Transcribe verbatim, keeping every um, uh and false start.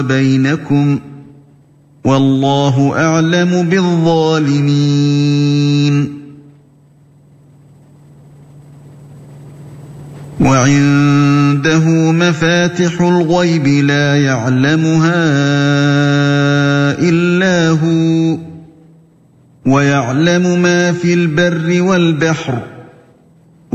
بَيْنَكُمْ ۚ وَاللَّهُ أَعْلَمُ بِالظَّالِمِينَ. وَعِندَهُ مَفَاتِحُ الْغَيْبِ لَا يَعْلَمُهَا إِلَّا هُوَ ۚ وَيَعْلَمُ مَا فِي الْبَرِّ وَالْبَحْرِ